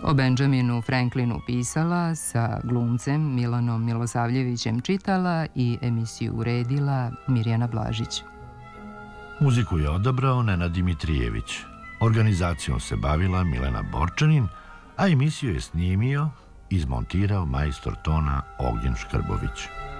O Benjaminu Franklinu pisala, sa glumcem Milanom Milosavljevićem čitala i emisiju uredila Mirjana Blažić. Muziku je odabrao Nenad Dimitrijević. Organizacijom se bavila Milena Borčanin, a emisiju je snimio i izmontirao majstor tona Ognjen Škrbović.